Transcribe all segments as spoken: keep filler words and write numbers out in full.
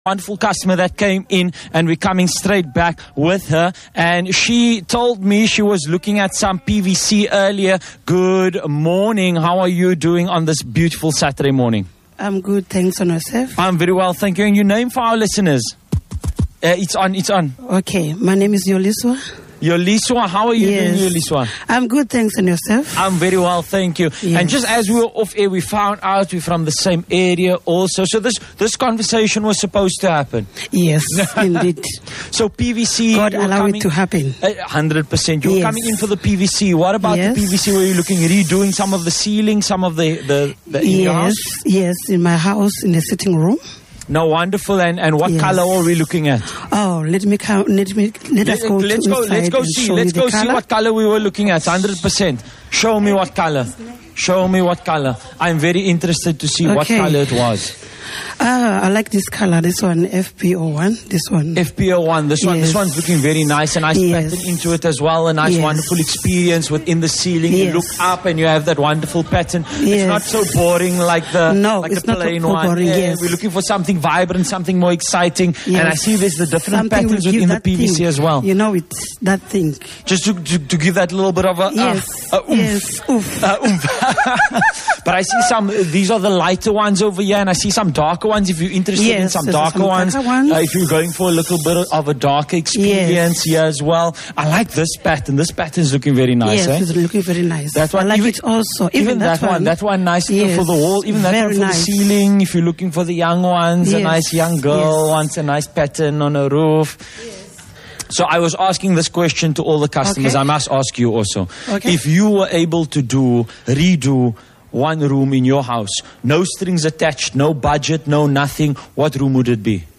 Wonderful customer that came in, and we're coming straight back with her, and she told me she was looking at some P V C earlier. Good morning. How are you doing on this beautiful Saturday morning? I'm good, thanks. On yourself? I'm very well, thank you. And your name for our listeners? Uh, it's on, it's on. Okay, my name is Yoliswa. Yoliswa, how are you Yes. doing, Yoliswa? I'm good, thanks. On yourself? I'm very well, thank you. Yes. And just as we were off air, we found out we're from the same area also. So this this conversation was supposed to happen. Yes, indeed. So P V C, God you're allow coming, it to happen. Uh, one hundred percent. You're Yes. coming in for the P V C. What about Yes. the P V C? Were you looking redoing some of the ceiling, some of the the, the in your Yes, house? yes, in my house, in the sitting room. No, wonderful. And and what Yes. color are we looking at? Oh, let me come. Let me. Let us go. let's to go. inside Let's go and see. show Let's you the go see color. what color we were looking at. one hundred percent. Show me what color. Show me what color. I'm very interested to see what Okay. color it was. Ah, I like this color. This one, F P O one. This one. F P O one. This one. This Yes. one's looking very nice. A nice Yes. pattern into it as well. A nice, Yes. wonderful experience within the ceiling. You Yes. look up and you have that wonderful pattern. It's Yes. not so boring like the No, like it's the not plain so one. boring, Yeah, yes. We're looking for something vibrant, something more exciting. And I Yes. see there's the different Something patterns will give within the that P V C thing. as well. You know, it's that thing. Just to, to, to give that little bit of a Yes. uh, uh, oomph. Yes. Oof. Uh, oomph. But I see some, uh, these are the lighter ones over here, and I see some darker ones if you're interested in Yes, some there's darker some ones. darker ones. Uh, if you're going for a little bit of a darker experience here as well. I like this pattern. This pattern is looking very nice. Yes, eh? it's looking very nice. That one, I like even- it also. Even, Even that, one, that one nice Yes, for the wall. Even that very one for nice. the ceiling. If you're looking for the young ones, a Yes, nice young girl yes. wants a nice pattern on a roof. So I was asking this question to all the customers. Okay. I must ask you also. Okay. If you were able to do, redo one room in your house, no strings attached, no budget, no nothing, what room would it be?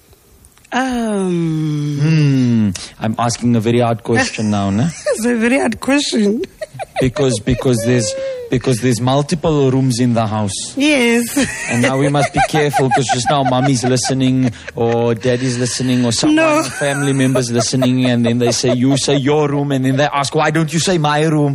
Um, Hmm. I'm asking a very hard question now, no? it's a very hard question. Because because there's because there's multiple rooms in the house. Yes. And now we must be careful because just now mommy's listening or daddy's listening or someone, No. family members listening, and then they say, you say your room, and then they ask, why don't you say my room?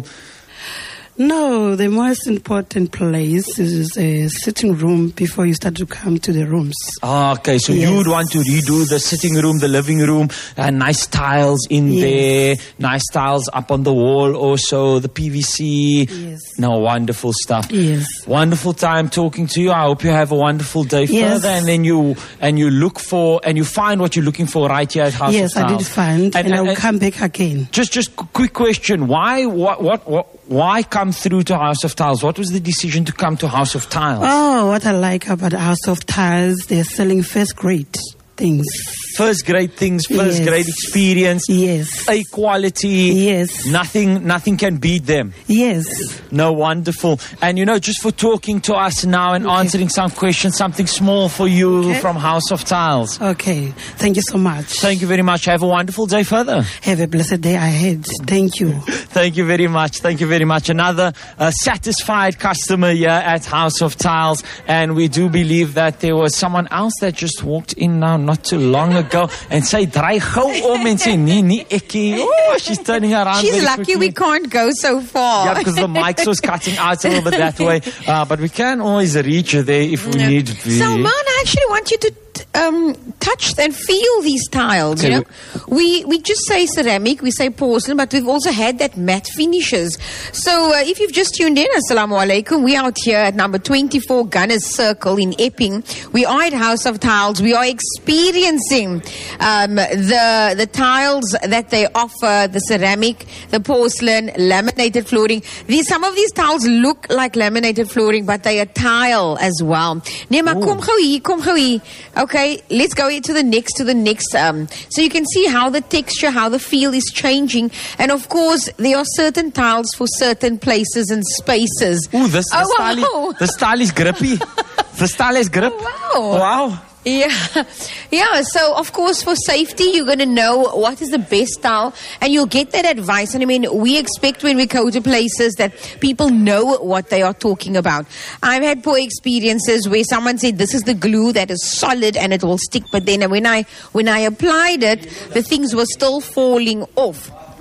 No, the most important place is a sitting room before you start to come to the rooms. Ah, okay, so Yes. you would want to redo the sitting room, the living room, and nice tiles in Yes. there, nice tiles up on the wall also, the P V C. Yes. No, wonderful stuff. Yes. Wonderful time talking to you. I hope you have a wonderful day Yes. further, and then you and you look for and you find what you're looking for right here at House Yes, of I Tiles. did find, and, I will come back again. Just, just qu- quick question: Why, what, what, what, why come through to House of Tiles? What was the decision to come to House of Tiles? Oh, what I like about House of Tiles, they're selling first grade things. First grade things, first Yes. grade experience, Yes. A quality. Yes. Nothing, nothing can beat them. Yes. No, wonderful. And you know, just for talking to us now and answering some questions, something small for you Okay. from House of Tiles. Okay. Thank you so much. Thank you very much. Have a wonderful day further. Have a blessed day ahead. Thank you. Thank you very much. Thank you very much. Another uh, satisfied customer here at House of Tiles. And we do believe that there was someone else that just walked in now not too long ago and say, draai gou om en sê, nee, nee, ekkie. Oh, she's turning around She's very lucky quickly. we can't go so far. Yeah, because the mic was cutting out a little bit that way. Uh, but we can always reach her there if we Yeah. need to. Salman, I actually want you to um, touch and feel these tiles. You Okay. know, we we just say ceramic, we say porcelain, but we've also had that matte finishes. So uh, if you've just tuned in, assalamu alaikum. We out here at number twenty-four Gunners Circle in Epping. We are at House of Tiles. We are experiencing um, the the tiles that they offer: the ceramic, the porcelain, laminated flooring. These some of these tiles look like laminated flooring, but they are tile as well. Nee, maar kom gou hier, kom gou hier. Okay, let's go into the next to the next. Um, so you can see how the texture, how the feel is changing, and of course there are certain tiles for certain places and spaces. Ooh, this, Oh, the, style wow. is, the style is grippy. The style is grip. Wow. Wow. Yeah, yeah. So of course, for safety, you're going to know what is the best style, and you'll get that advice. And I mean, we expect when we go to places that people know what they are talking about. I've had poor experiences where someone said this is the glue that is solid and it will stick, but then when I when I applied it, the things were still falling off.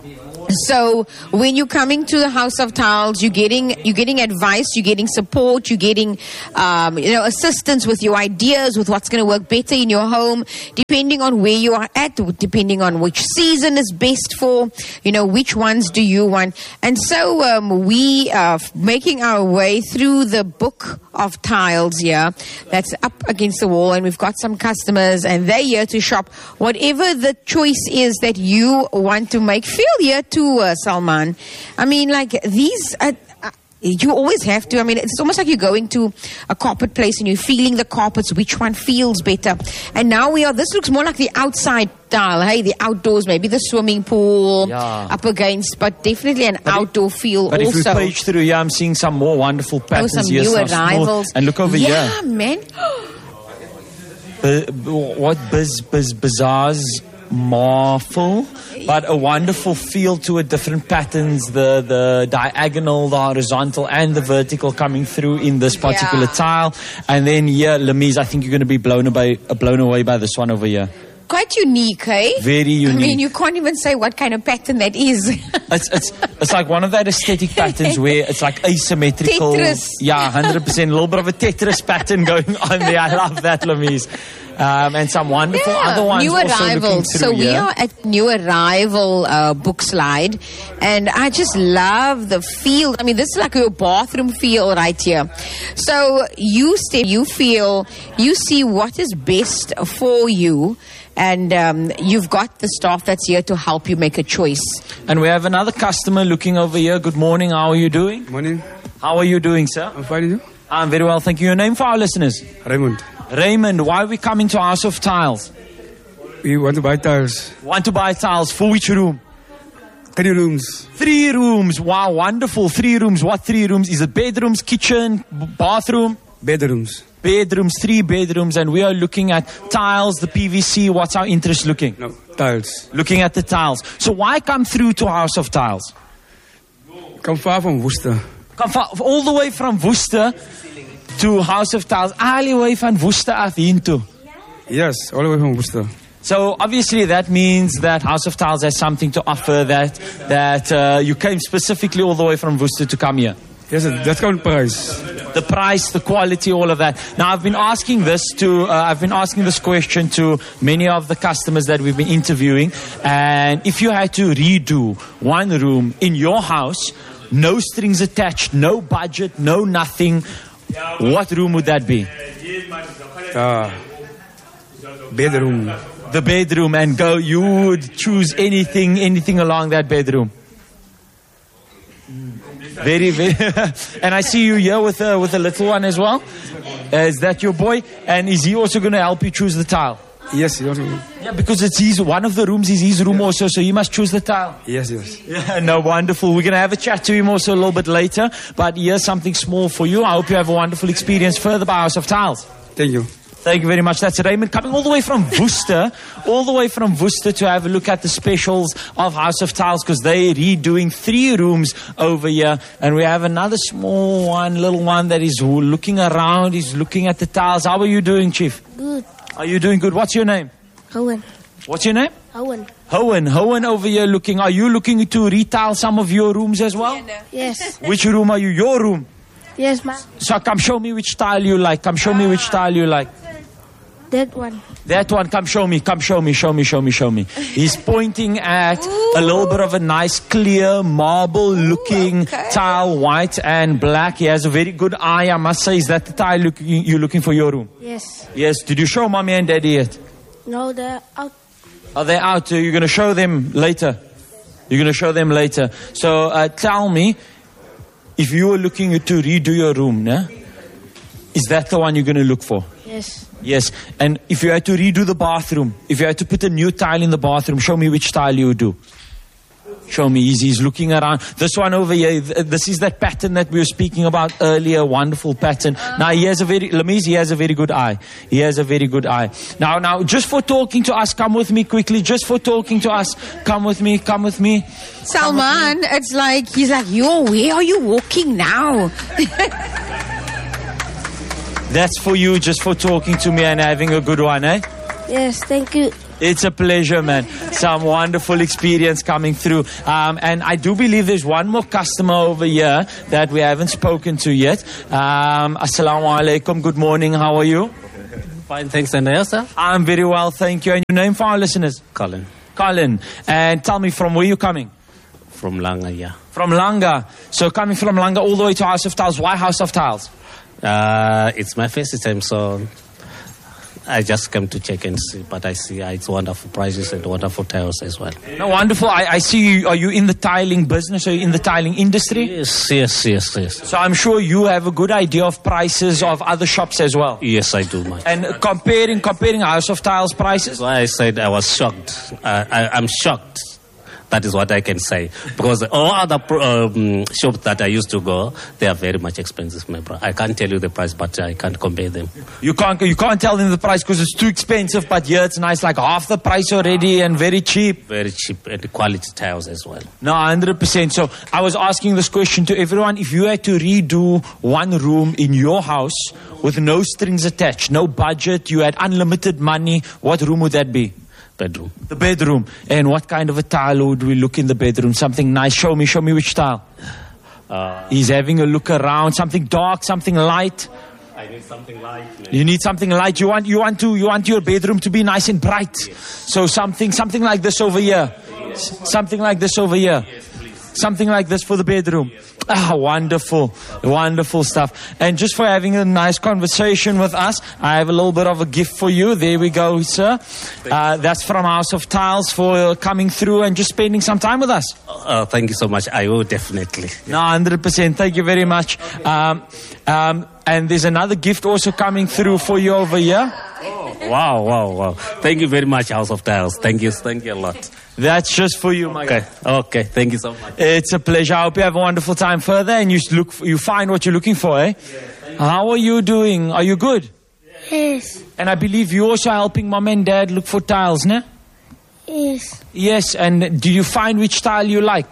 So when you're coming to the House of Tiles, you're getting you're getting advice, you're getting support, you're getting um, you know assistance with your ideas, with what's going to work better in your home, depending on where you are at, depending on which season is best for, you know, which ones do you want. And so um, we are making our way through the book of tiles here that's up against the wall, and we've got some customers and they're here to shop. Whatever the choice is that you want to make, feel here to uh, Salman. I mean, like these uh, uh, you always have to, I mean, it's almost like you're going to a carpet place and you're feeling the carpets, which one feels better. And now we are, this looks more like the outside tile, hey, the outdoors, maybe the swimming pool Yeah. up against, but definitely an But outdoor feel But also. if we page through here, I'm seeing some more wonderful Oh, patterns some here. new some small- arrivals. And look over yeah, here. man. B- b- what biz, biz, bazaars, marvel, but a wonderful feel to it, different patterns, the, the diagonal, the horizontal, and the vertical coming through in this particular Yeah. tile. And then here, Lemise, I think you're going to be blown away, uh, blown away by this one over here. Quite unique, eh? Very I mean, unique. you can't even say what kind of pattern that is. It's, it's, it's like one of that aesthetic patterns where it's like asymmetrical. Tetris. Yeah, one hundred percent. A little bit of a Tetris pattern going on there. I love that, Lemise. Um, and some wonderful other ones New also looking arrivals. through So we here. are at New Arrival uh, book slide, and I just love the feel. I mean, this is like your bathroom feel right here. So you stay, you feel, you see what is best for you. And um, you've got the staff that's here to help you make a choice. And we have another customer looking over here. Good morning. How are you doing? Morning. How are you doing, sir? I'm fine, you? I'm very well. Thank you. Your name for our listeners? Raymond. Raymond. Why are we coming to House of Tiles? We want to buy tiles. Want to buy tiles for which room? Three rooms. Three rooms. Wow, wonderful. Three rooms. What three rooms? Is it bedrooms, kitchen, b- bathroom? Bedrooms. Bedrooms, three bedrooms, and we are looking at tiles, the P V C. What's our interest looking? No, tiles. Looking at the tiles. So why come through to House of Tiles? Come far from Worcester. Come fa- all the way from Worcester to House of Tiles. All the way from Worcester af hiertoe. Yes, all the way from Worcester. So obviously that means that House of Tiles has something to offer, that that uh, you came specifically all the way from Worcester to come here. Yes, that's kind of price. The price, the quality, all of that. Now, I've been asking this to, uh, I've been asking this question to many of the customers that we've been interviewing. And if you had to redo one room in your house, no strings attached, no budget, no nothing, what room would that be? Ah, bedroom. The bedroom, and go, you would choose anything, anything along that bedroom. Very, very. And I see you here with a, with a little one as well. Uh, is that your boy? And is he also going to help you choose the tile? Yes, yes, Yeah, because it's his, one of the rooms is his room also, so he must choose the tile. yes, yes. Yeah, no, wonderful. We're going to have a chat to him also a little bit later, but here's something small for you. I hope you have a wonderful experience further by House of Tiles. Thank you. Thank you very much. That's Raymond coming all the way from Worcester, all the way from Worcester to have a look at the specials of House of Tiles, because they're redoing three rooms over here. And we have another small one, little one that is looking around. He's looking at the tiles. How are you doing, Chief? Good. Are you doing good? What's your name? Owen. What's your name? Owen. Hohen. Hohen over here looking. Are you looking to retile some of your rooms as well? Yes. Which room are you? Your room. Yes, ma. So come show me which tile you like. Come show me which tile you like. That one. That one, come show me, come show me, show me, show me, show me. He's pointing at a little bit of a nice, clear, marble-looking okay. tile, white and black. He has a very good eye, I must say. Is that the tile look, you're looking for your room? Yes. Yes. Did you show mommy and daddy yet? No, they're out. Are they out? You're going to show them later? You're going to show them later. So uh, tell me, if you were looking to redo your room, nah, is that the one you're going to look for? Yes. Yes, and if you had to redo the bathroom, if you had to put a new tile in the bathroom, show me which tile you would do. Show me. He's, he's looking around. This one over here, th- this is that pattern that we were speaking about earlier, wonderful pattern. Uh-huh. Now, he has a very, Lemise, he has a very good eye. He has a very good eye. Now, now, just for talking to us, come with me quickly. Just for talking to us, come with me, come with me. Salman, it's like, he's like, yo, where are you walking now? That's for you, just for talking to me and having a good one, eh? Yes, thank you. It's a pleasure, man. Some wonderful experience coming through. Um, and I do believe there's one more customer over here that we haven't spoken to yet. Um, Assalamu alaikum. Good morning. How are you? Fine, thanks. And yourself? I'm very well, thank you. And your name for our listeners? Colin. Colin. And tell me, from where you coming? From Langa, yeah. From Langa. So coming from Langa all the way to House of Tiles. Why House of Tiles? Uh, it's my first time, so I just came to check and see. But I see uh, it's wonderful prices and wonderful tiles as well. No, wonderful. I, I see you. Are you in the tiling business? Are you in the tiling industry? Yes, yes, yes, yes. So I'm sure you have a good idea of prices of other shops as well. Yes, I do, man. And comparing comparing House of Tiles prices? That's why I said I was shocked. Uh, I, I'm shocked. That is what I can say. Because all other um, shops that I used to go, they are very much expensive, my bro. I can't tell you the price, but I can't compare them. You can't you can't tell them the price because it's too expensive, but here it's nice, like half the price already and very cheap. Very cheap and quality tiles as well. No, one hundred percent. So I was asking this question to everyone. If you had to redo one room in your house with no strings attached, no budget, you had unlimited money, what room would that be? Bedroom. The bedroom. And what kind of a tile would we look in the bedroom? Something nice. Show me, show me which tile. Uh, He's having a look around. Something dark, something light. I need something light. Man. You need something light. You want you want to you want your bedroom to be nice and bright. Yes. So something something like this over here. Yes. S- something like this over here. Yes, please. Something like this for the bedroom. Ah, wonderful. Wonderful stuff. And just for having a nice conversation with us, I have a little bit of a gift for you. There we go, sir. Uh, that's from House of Tiles for coming through and just spending some time with us. Uh, thank you so much. I will definitely. No, one hundred percent. Thank you very much. Um, um, and there's another gift also coming through for you over here. Wow, wow, wow. Thank you very much, House of Tiles. Thank you. Thank you a lot. That's just for you, my guy. Okay, okay. Thank you so much. It's a pleasure. I hope you have a wonderful time further and you look, you find what you're looking for, eh? Yes, how are you doing? Are you good? Yes, And I believe you're also helping mom and dad look for tiles, ne? yes, Yes, and do you find which tile you like?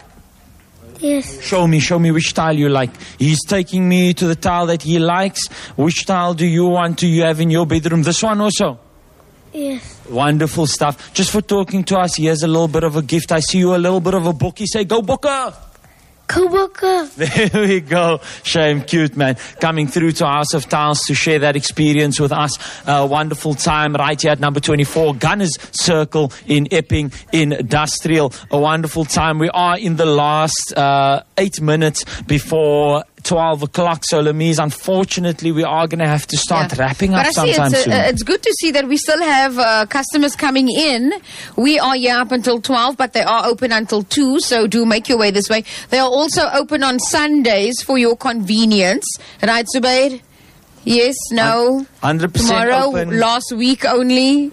yes. Show me, show me which tile you like. He's taking me to the tile that he likes. Which tile do you want to you have in your bedroom? This one also? Yes. Wonderful stuff. Just for talking to us, here's a little bit of a gift. I see you a little bit of a bookie. Say, go Booker! Kuboka. There we go. Shame, cute man. Coming through to House of Tiles to share that experience with us. A wonderful time right here at number twenty-four, Gunners Circle in Epping Industrial. A wonderful time. We are in the last uh, eight minutes before twelve o'clock. So, Lamise, unfortunately, we are going to have to start Yeah. wrapping But up I see sometime it's, soon. uh, it's good to see that we still have uh, customers coming in. We are here up until twelve, but they are open until two, so do make your way this way. They are also open on Sundays for your convenience. Right, Zubair? Yes, no? one hundred percent Tomorrow, open. last week only.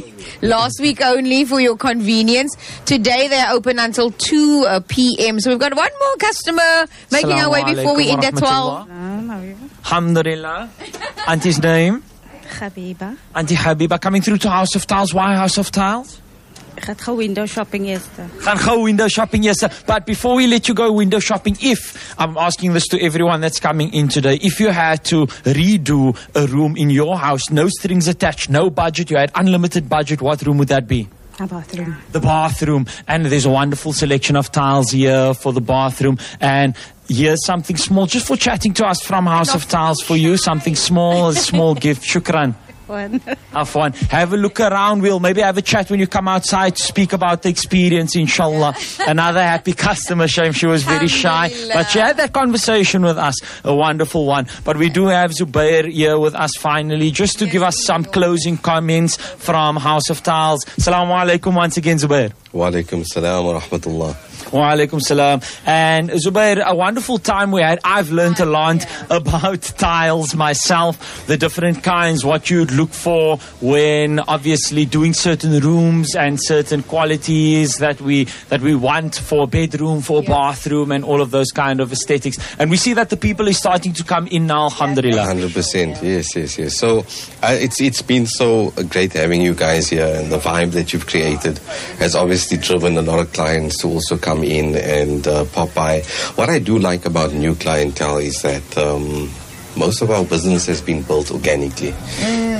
Last week only for your convenience. Today they're open until two uh, p.m. So we've got one more customer making our way Assalamu before we alaikum end at wa twelve. rahmatullah. Alhamdulillah. Auntie's name? Habiba. Auntie Habiba. Coming through to House of Tiles. Why House of Tiles? Ek gaan gou window shopping eers. Gaan go window shopping, yes sir. But before we let you go window shopping, if, I'm asking this to everyone that's coming in today, if you had to redo a room in your house, no strings attached, no budget, you had unlimited budget, what room would that be? A bathroom. The bathroom. And there's a wonderful selection of tiles here for the bathroom. And here's something small, just for chatting to us from House of Tiles for you, something small, a small gift. Shukran. One. Have fun. Have a look around. We'll maybe have a chat when you come outside to speak about the experience, inshallah. Another happy customer. Shame she was very shy. Alhamdulillah. But she had that conversation with us. A wonderful one. But we do have Zubair here with us finally, just to give us some closing comments from House of Tiles. Assalamu alaikum once again, Zubair. Wa alaikum salam wa rahmatullah. Wa alaikum salam. And Zubair, a wonderful time we had. I've learned a lot about tiles myself, the different kinds, what you'd look for when obviously doing certain rooms and certain qualities that we that we want for a bedroom, for a bathroom, and all of those kind of aesthetics. And we see that the people is starting to come in now, alhamdulillah. one hundred percent. Yes, yes, yes. So uh, it's it's been so great having you guys here, and the vibe that you've created has obviously driven a lot of clients to also come in and uh, pop by. What I do like about new clientele is that um, most of our business has been built organically.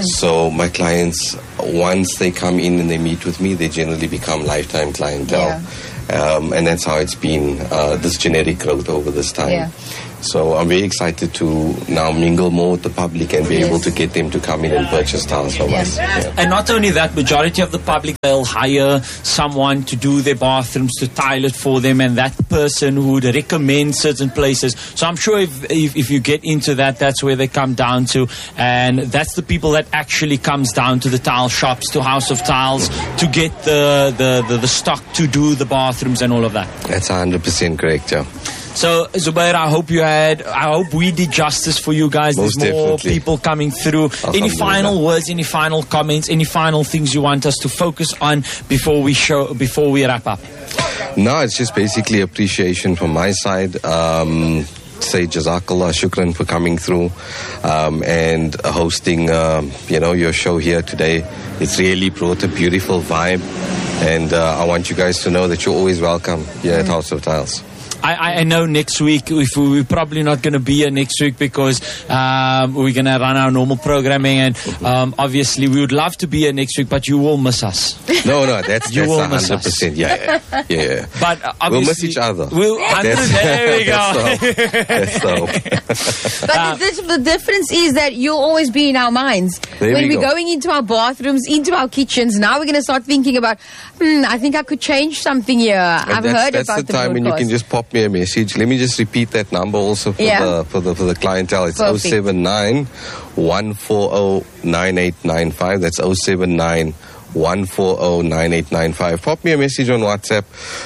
So my clients, once they come in and they meet with me, they generally become lifetime clientele. Um, and that's how it's been, uh, this generic growth over this time. Yeah. So I'm very excited to now mingle more with the public and be Yes. able to get them to come in and purchase tiles from us. Yeah. And not only that, majority of the public, they'll hire someone to do their bathrooms, to tile it for them, and that person would recommend certain places. So I'm sure if, if, if you get into that, that's where they come down to. And that's the people that actually comes down to the tile shops, to House of Tiles, to get the, the, the, the stock to do the bathrooms and all of that. That's one hundred percent correct, yeah. So, Zubair, I hope you had, I hope we did justice for you guys. Most There's more definitely. people coming through. Any Alhamdulillah. final words, any final comments, any final things you want us to focus on before we show, before we wrap up? No, it's just basically appreciation from my side. Um, say Jazakallah, shukran for coming through um, and hosting, um, you know, your show here today. It's really brought a beautiful vibe, and uh, I want you guys to know that you're always welcome here at House of Tiles. I, I I know next week, if we, we're probably not going to be here next week because um, we're going to run our normal programming, and um, obviously we would love to be here next week, but you will miss us. No, no, that's You that's will one miss hundred percent. Yeah, yeah, yeah. But uh, We'll miss obviously- each other. We'll, That's- there we go. That's the hope. That's the hope. But the, the difference is that you'll always be in our minds. There when we we're go. going into our bathrooms, into our kitchens, now we're going to start thinking about, hmm, I think I could change something here. And I've that's, heard that's about the time when you can broadcast. just pop me a message. Let me just repeat that number also for Yeah. the for the for the clientele. It's Perfect. oh seven nine, one four oh, nine eight nine five. That's oh seven nine, one four oh, nine eight nine five. Pop me a message on WhatsApp.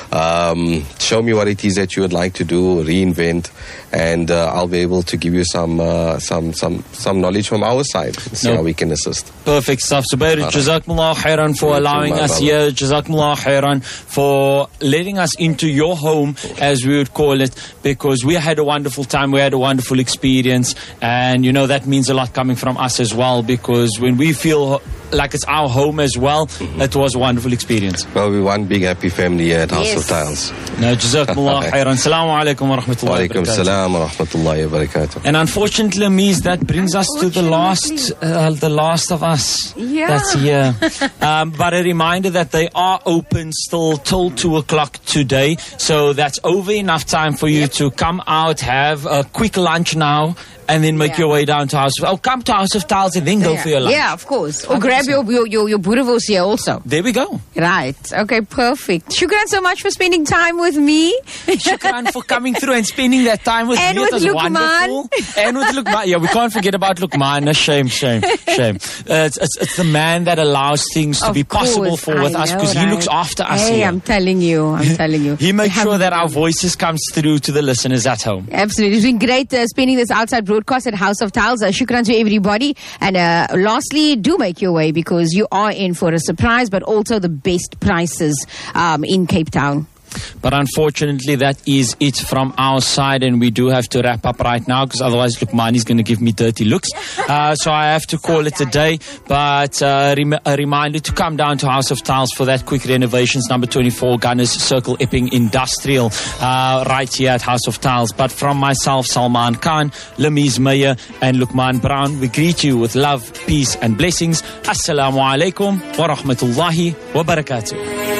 Um, show me what it is that you would like to do, reinvent, and uh, I'll be able to give you some uh, some some some knowledge from our side and see No. how we can assist. Perfect stuff. Zubair, Jazakumullah khairan for You too, allowing my us brother. here. Jazakumullah khairan for letting us into your home, as we would call it, because we had a wonderful time. We had a wonderful experience. And, you know, that means a lot coming from us as well, because when we feel like it's our home as well, it was a wonderful experience. Well, we're one big happy family here at House Yes. of Tiles. No, Jazakumullah khairan. Assalamu alaikum wa Wa rahmatullahi wa alaikum barakatuh. salam wa rahmatullahi wa barakatuh. And unfortunately, Mies, that brings us to the last, uh, the last of us. Yeah. That's here. um, but a reminder that they are open still till two o'clock today. So that's over enough time for you to come out, have a quick lunch now, and then make Yeah. your way down to House of... Oh, come to House of Tiles and then go yeah. for your lunch. Yeah, of course. Or grab your, your, your, your boerewors here also. There we go. Right. Okay, perfect. Shukran so much for spending time with me. Shukran for coming through and spending that time with And me. with It was Luqman. wonderful. And with Luqman. Yeah, we can't forget about Luqman. No, shame, shame, shame. Uh, it's, it's, it's the man that allows things to Of be possible course, for with I us, know, because he right? looks after us Hey, here. I'm telling you. I'm telling you. He makes We sure have- that our voices comes through to the listeners at home. Absolutely. It's been great uh, spending this outside broadcast at House of Tiles. Uh, shukran to everybody. And uh, lastly, do make your way, because you are in for a surprise, but also the best prices um, in Cape Town. But unfortunately, that is it from our side, and we do have to wrap up right now, because otherwise Luqman is going to give me dirty looks. Uh, so I have to call it a day. But uh, rem- a reminder to come down to House of Tiles for that quick renovations, number twenty-four, Gunners Circle, Epping Industrial, uh, right here at House of Tiles. But from myself, Salman Khan, Lamise Meyer, and Luqman Brown, we greet you with love, peace, and blessings. Assalamu alaikum wa rahmatullahi wa barakatuh.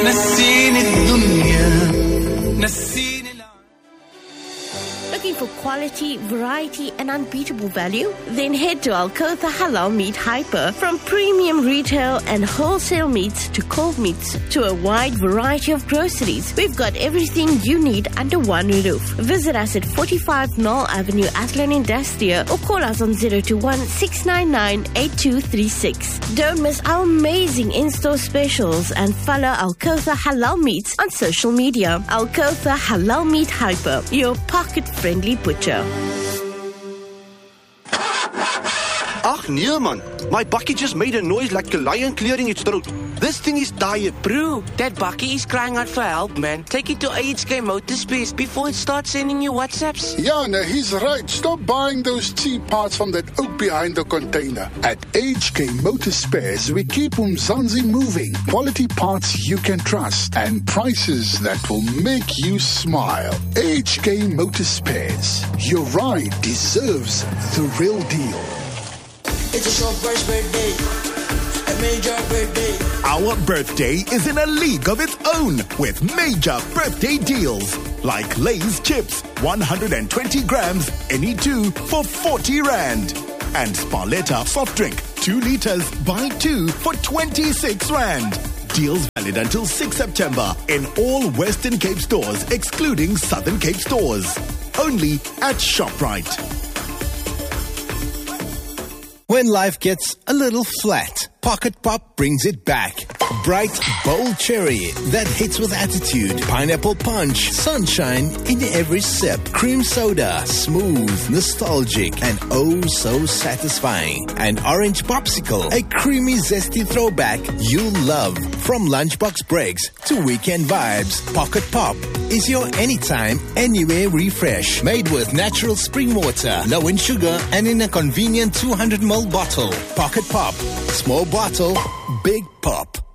نسيني الدنيا نسيني Looking for quality, variety, and unbeatable value? Then head to Al-Kotha Halal Meat Hyper. From premium retail and wholesale meats to cold meats to a wide variety of groceries, we've got everything you need under one roof. Visit us at forty-five Knoll Avenue, Athlone Industria, or call us on zero two one, six nine nine, eight two three six. Don't miss our amazing in-store specials and follow Al-Kotha Halal Meats on social media. Al-Kotha Halal Meat Hyper, your pocket-friendly butcher. Ach nee man, my bakkie just made a noise like a lion clearing its throat. This thing is tired. Bro, that bakkie is crying out for help, man. Take it to A H K Motorspace before it starts sending you WhatsApps. Yeah, no, he's right. Stop buying those cheap parts from that oak behind the container. At H K Motorspares, we keep Umzansi moving. Quality parts you can trust and prices that will make you smile. H K Motorspares. Your ride deserves the real deal. It's a Shoprite's birthday, a major birthday. Our birthday is in a league of its own with major birthday deals. Like Lay's chips, one hundred twenty grams, any two for forty rand. And Sparletta soft drink, two liters, buy two for twenty-six rand. Deals valid until sixth September in all Western Cape stores, excluding Southern Cape stores. Only at ShopRite. When life gets a little flat, Pocket Pop brings it back. Bright, bold cherry that hits with attitude. Pineapple punch, sunshine in every sip. Cream soda, smooth, nostalgic, and oh so satisfying. An orange popsicle, a creamy, zesty throwback you'll love. From lunchbox breaks to weekend vibes, Pocket Pop is your anytime, anywhere refresh. Made with natural spring water, low in sugar, and in a convenient two hundred milliliter bottle. Pocket Pop. Small bottle, big pop.